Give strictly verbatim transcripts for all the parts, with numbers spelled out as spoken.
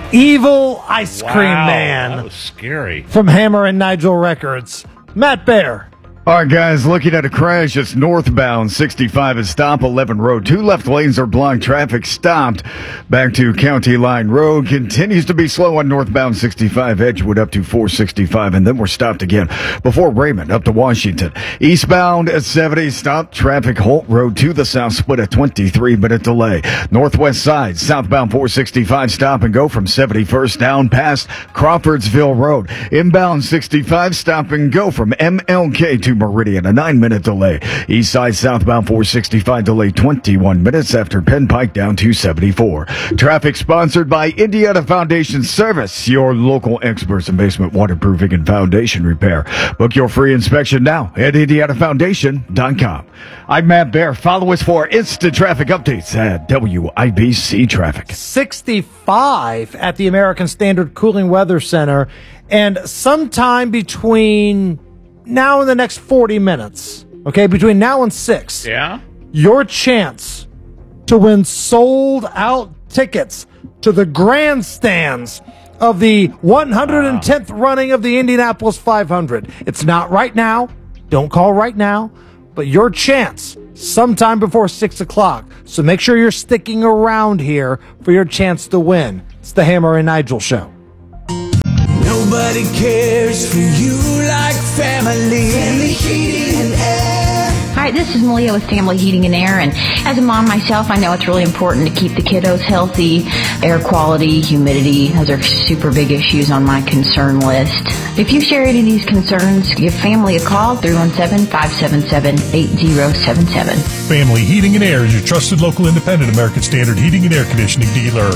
Evil Ice Wow, Cream Man. That was scary. From Hammer and Nigel Records. Matt Bear. All right, guys, looking at a crash. It's northbound sixty-five at Stop eleven Road. Two left lanes are blocked. Traffic stopped. Back to County Line Road. Continues to be slow on northbound sixty-five. Edgewood up to four sixty-five. And then we're stopped again before Raymond up to Washington. Eastbound at seventy. Stop. Traffic. Holt Road to the south. Split a twenty-three minute delay. Northwest side. Southbound four sixty-five. Stop and go from seventy-first down past Crawfordsville Road. Inbound sixty-five. Stop and go from M L K to Meridian, a nine minute delay. East side southbound four sixty-five delay twenty-one minutes after Penn Pike down two seventy-four. Traffic sponsored by Indiana Foundation Service, your local experts in basement waterproofing and foundation repair. Book your free inspection now at indiana foundation dot com. I'm Matt Bear. Follow us for instant traffic updates at W I B C Traffic. sixty-five at the American Standard Cooling Weather Center, and sometime between now and the next forty minutes, okay, between now and six, Yeah? your chance to win sold-out tickets to the grandstands of the one hundred tenth wow. running of the Indianapolis five hundred. It's not right now. Don't call right now. But your chance sometime before six o'clock. So make sure you're sticking around here for your chance to win. It's the Hammer and Nigel Show. Nobody cares for you like family. Family Heating and Air. Hi, this is Malia with Family Heating and Air, and as a mom myself, I know it's really important to keep the kiddos healthy. Air quality, humidity, those are super big issues on my concern list. If you share any of these concerns, give Family a call, three one seven, five seven seven, eight zero seven seven. Family Heating and Air is your trusted local independent American Standard heating and air conditioning dealer.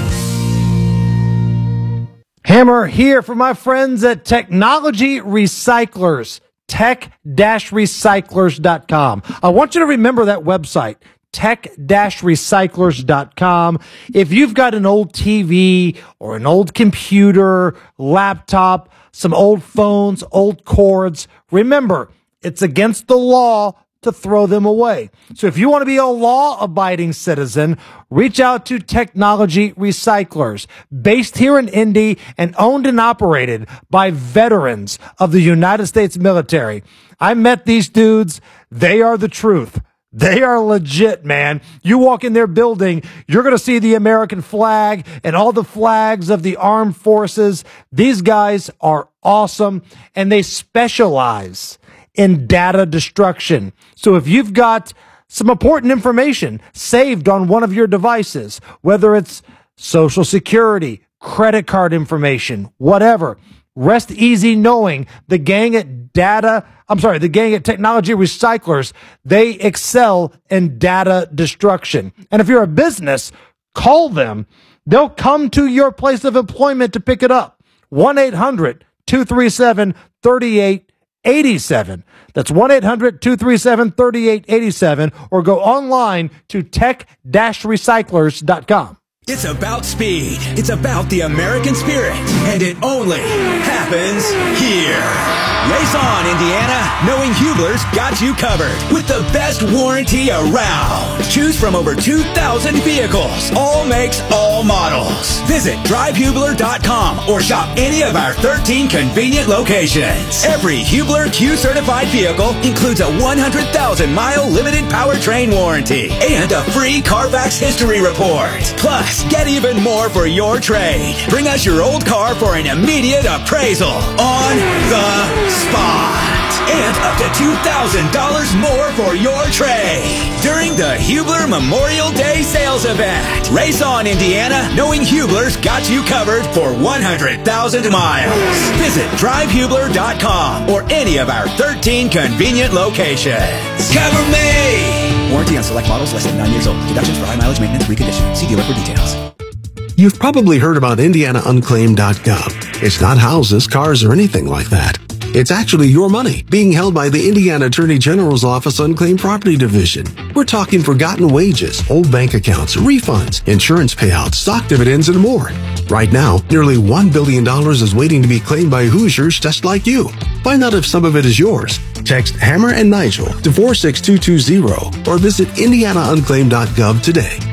Hammer here for my friends at Technology Recyclers, tech dash recyclers dot com. I want you to remember that website, tech dash recyclers dot com. If you've got an old T V or an old computer, laptop, some old phones, old cords, remember, it's against the law to throw them away. So if you want to be a law-abiding citizen, reach out to Technology Recyclers, based here in Indy and owned and operated by veterans of the United States military. I met these dudes. They are the truth. They are legit, man. You walk in their building, you're going to see the American flag and all the flags of the armed forces. These guys are awesome, and they specialize in data destruction. So if you've got some important information saved on one of your devices, whether it's Social Security, credit card information, whatever, rest easy knowing the gang at data, I'm sorry, the gang at Technology Recyclers, they excel in data destruction. And if you're a business, call them. They'll come to your place of employment to pick it up. one eight hundred, two three seven, three eight eight seven. That's one eight hundred, two three seven, three eight eight seven, or go online to tech dash recyclers dot com. It's about speed. It's about the American spirit. And it only happens here. Race on, Indiana, knowing Hubler's got you covered with the best warranty around. Choose from over two thousand vehicles, all makes, all models. Visit drive hubler dot com or shop any of our thirteen convenient locations. Every Hubler Q-certified vehicle includes a one hundred thousand mile limited powertrain warranty and a free Carfax history report. Plus, get even more for your trade. Bring us your old car for an immediate appraisal on the spot. And up to two thousand dollars more for your trade during the Hubler Memorial Day sales event. Race on, Indiana, knowing Hubler's got you covered for one hundred thousand miles. Visit drive hubler dot com or any of our thirteen convenient locations. Cover me! Warranty on select models less than nine years old. Deductions for high mileage maintenance reconditioning. See dealer for details. You've probably heard about indiana unclaimed dot gov. It's not houses, cars, or anything like that. It's actually your money being held by the Indiana Attorney General's Office Unclaimed Property Division. We're talking forgotten wages, old bank accounts, refunds, insurance payouts, stock dividends, and more. Right now, nearly one billion dollars is waiting to be claimed by Hoosiers just like you. Find out if some of it is yours. Text Hammer and Nigel to four six two two zero or visit indiana unclaimed dot gov today.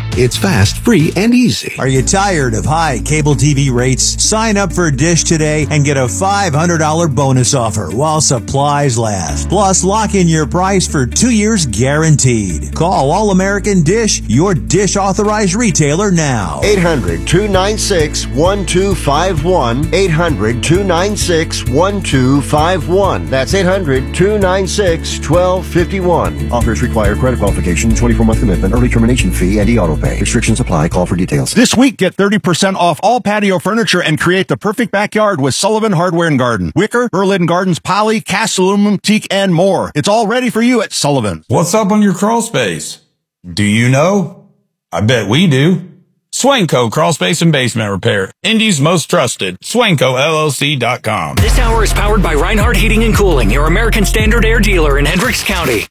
It's fast, free, and easy. Are you tired of high cable T V rates? Sign up for Dish today and get a five hundred dollars bonus offer while supplies last. Plus, lock in your price for two years guaranteed. Call All American Dish, your Dish authorized retailer now. eight hundred, two nine six, one two five one. eight hundred, two nine six, one two five one. That's eight hundred, two nine six, one two five one. Offers require credit qualification, twenty-four month commitment, early termination fee, and e-auto pay. Restrictions apply. Call for details. This week, get thirty percent off all patio furniture and create the perfect backyard with Sullivan Hardware and Garden. Wicker, Berlin Gardens, poly, cast aluminum, teak, and more. It's all ready for you at Sullivan. What's up on your crawl space? Do you know? I bet we do. Swanko Crawl Space and Basement Repair. Indy's most trusted. Swanko L L C dot com. This hour is powered by Reinhardt Heating and Cooling, your American Standard Air dealer in Hendricks County.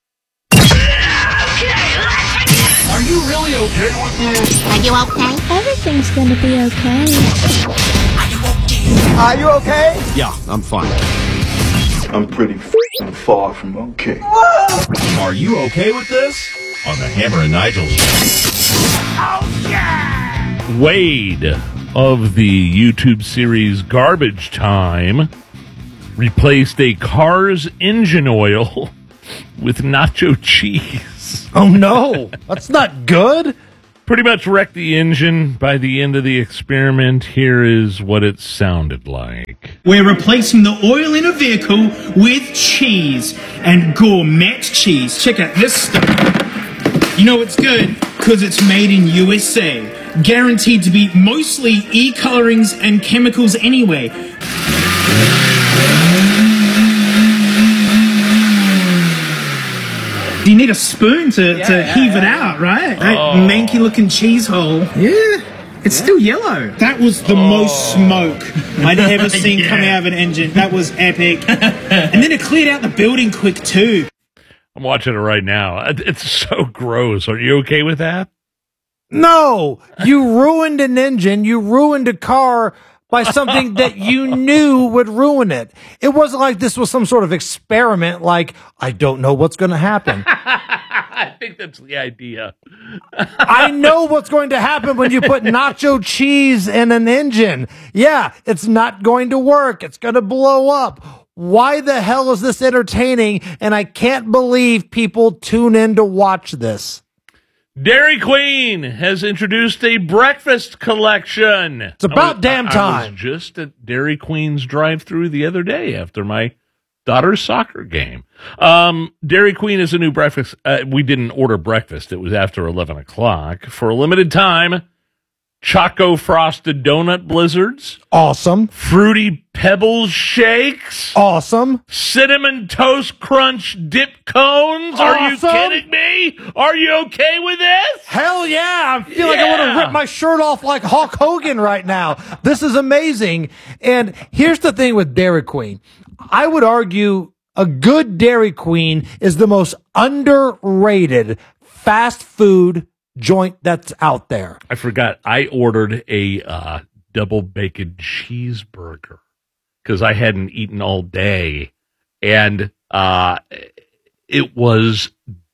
Are you really okay with this? Are you okay? Everything's gonna be okay. Are you okay? Are you okay? Yeah, I'm fine. I'm pretty f***ing far from okay. Are you okay with this? On the Hammer and Nigel show. Oh, yeah! Wade of the YouTube series Garbage Time replaced a car's engine oil with nacho cheese. Oh, no. That's not good. Pretty much wrecked the engine by the end of the experiment. Here is what it sounded like. We're replacing the oil in a vehicle with cheese and gourmet cheese. Check out this stuff. You know it's good because it's made in U S A. Guaranteed to be mostly e-colorings and chemicals anyway. You need a spoon to, yeah, to yeah, heave yeah. it out, right? That oh. manky looking cheese hole. Yeah. It's still yellow. That was the oh. most smoke I'd ever seen yeah. coming out of an engine. That was epic. And then it cleared out the building quick too. I'm watching it right now. It's so gross. Are you okay with that? No. You ruined an engine. You ruined a car by something that you knew would ruin it. It wasn't like this was some sort of experiment, like, I don't know what's going to happen. I think that's the idea. I know what's going to happen when you put nacho cheese in an engine. Yeah, it's not going to work. It's going to blow up. Why the hell is this entertaining? And I can't believe people tune in to watch this. Dairy Queen has introduced a breakfast collection. It's about was, damn time. I was just at Dairy Queen's drive-thru the other day after my daughter's soccer game. Um, Dairy Queen is a new breakfast. Uh, we didn't order breakfast. It was after eleven o'clock. For a limited time, Choco Frosted Donut Blizzards. Awesome. Fruity Pebbles Shakes. Awesome. Cinnamon Toast Crunch Dip Cones. Awesome. Are you kidding me? Are you okay with this? Hell yeah. I feel yeah. like I want to rip my shirt off like Hulk Hogan right now. This is amazing. And here's the thing with Dairy Queen. I would argue a good Dairy Queen is the most underrated fast food joint that's out there. I forgot. I ordered a uh, double bacon cheeseburger because I hadn't eaten all day, and uh, it was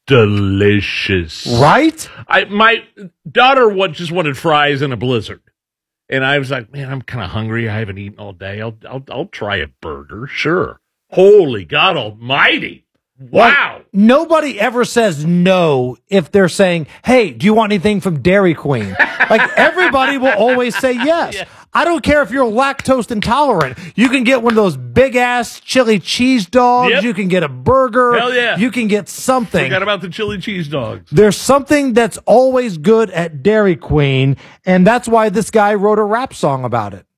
delicious. Right? I my daughter just wanted fries and a Blizzard, and I was like, "Man, I'm kind of hungry. I haven't eaten all day. I'll I'll I'll try a burger, sure." Holy God Almighty! Wow. Like, nobody ever says no if they're saying, hey, do you want anything from Dairy Queen? Like, everybody will always say yes. Yeah. I don't care if you're lactose intolerant. You can get one of those big-ass chili cheese dogs. Yep. You can get a burger. Hell yeah. You can get something. Forgot about the chili cheese dogs. There's something that's always good at Dairy Queen, and that's why this guy wrote a rap song about it.